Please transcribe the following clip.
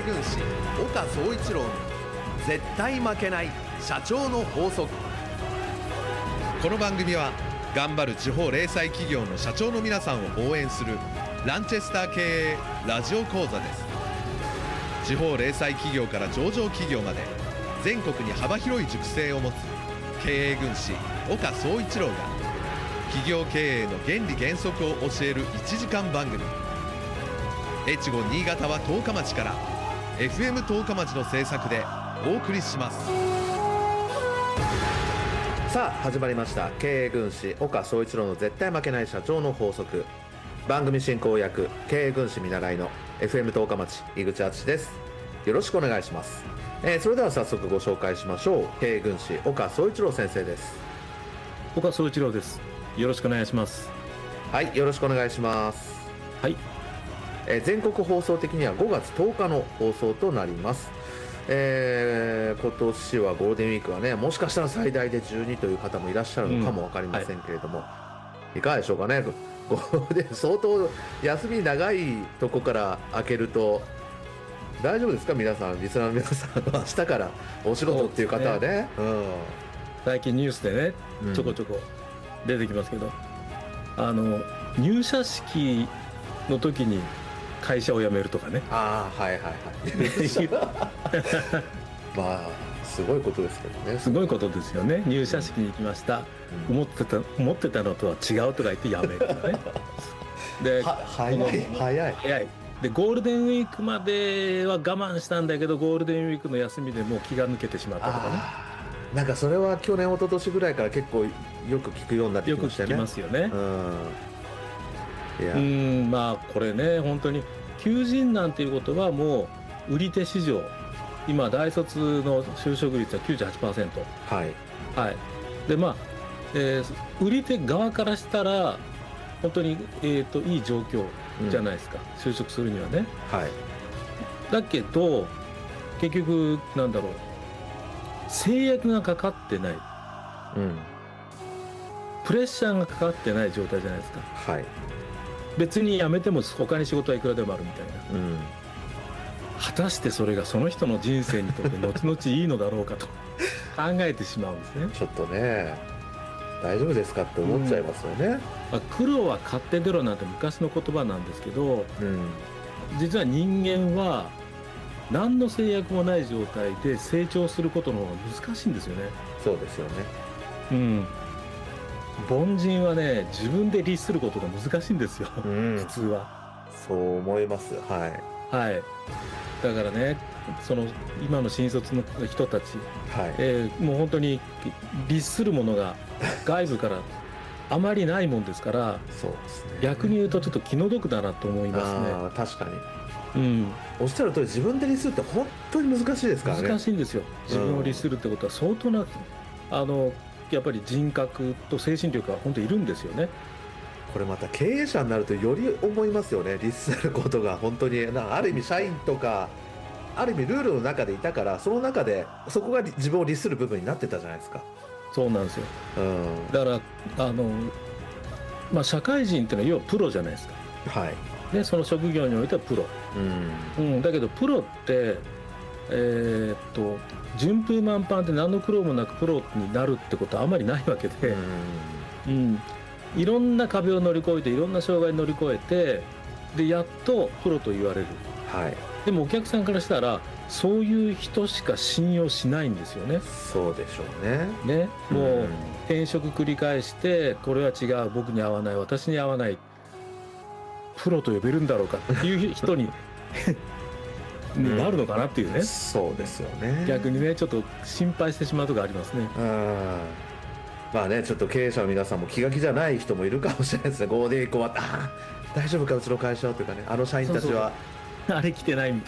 軍師岡総一郎の絶対負けない社長の法則。この番組は頑張る地方零細企業の社長の皆さんを応援するランチェスター経営ラジオ講座です。地方零細企業から上場企業まで全国に幅広い熟成を持つ経営軍師岡総一郎が企業経営の原理原則を教える1時間番組。越後新潟は十日町から FM 十日町の制作でお送りします。さあ始まりました、経営軍師岡総一郎の絶対負けない社長の法則。番組進行役経営軍師見習いの FM 十日町井口敦です。よろしくお願いします。それでは早速ご紹介しましょう。経営軍師岡総一郎先生です。 岡総一郎です。よろしくお願いします。 はい、よろしくお願いします。 はい。 全国放送的には5月10日の放送となります。今年はゴールデンウィークはね、もしかしたら最大で12という方もいらっしゃるのかも分かりませんけれども、いかがでしょうかね。ゴールデン相当休み長いとこから開けると大丈夫ですか、皆さん、リスナーの皆さん、明日からお仕事っていう方はね、 最近ニュースでねちょこちょこ出てきますけど、入社式の時に会社を辞めるとかね。 ああ、はいはいはいまあすごいことですけどね。 すごいことですよね。入社式に行きました、思ってたのとは違うとか言って辞めるとかねで早いで、ゴールデンウィークまでは我慢したんだけど、ゴールデンウィークの休みでもう気が抜けてしまったとかね。 なんかそれは去年一昨年ぐらいから結構よく聞くようになってきましたよね。 よく聞きますよね。まあこれね、本当に求人なんていうことはもう売り手市場、今大卒の就職率は 98%。 はいはい。でまあ、売り手側からしたら本当に、いい状況じゃないですか、就職するにはね。 はい。 だけど結局なんだろう、制約がかかってない、プレッシャーがかかってない状態じゃないですか。 はい。 別に辞めても他に仕事はいくらでもあるみたいな、果たしてそれがその人の人生にとって後々いいのだろうかと考えてしまうんですね。 ちょっとね、大丈夫ですかって思っちゃいますよね。 苦労は買って出ろなんて昔の言葉なんですけど、実は人間は何の制約もない状態で成長することの方が難しいんですよね。 そうですよね。 凡人はね、自分で律することが難しいんですよ、普通は。 そう思います。はい。 だからね、その今の新卒の人たち、もう本当に律するものが外部からあまりないもんですから、 そうですね、 逆に言うとちょっと気の毒だなと思いますね。 確かに。おっしゃる通り、自分で律するって本当に難しいですからね。 難しいんですよ。自分を律するってことは相当なやっぱり人格と精神力が本当にいるんですよね。 これまた経営者になるとより思いますよね。律することが本当にある意味社員とかある意味ルールの中でいたから、その中でそこが自分を律する部分になってたじゃないですか。 そうなんですよ。だから社会人っていうのは要はプロじゃないですか。でその職業においてはプロ、だけどプロって順風満帆で何の苦労もなくプロになるってことはあまりないわけで、いろんな壁を乗り越えて、いろんな障害を乗り越えて、でやっとプロと言われる。でもお客さんからしたらそういう人しか信用しないんですよね。 そうでしょうね。 もう転職繰り返して、これは違う、僕に合わない、私に合わない、プロと呼べるんだろうかっていう人になるのかなっていうね。 そうですよね。 逆にね、ちょっと心配してしまうところありますね。 まあね、ちょっと経営者の皆さんも気が気じゃない人もいるかもしれないですね。ゴールデンウィーク終わって、大丈夫かうちの会社というかね、社員たちはあれ来てないみ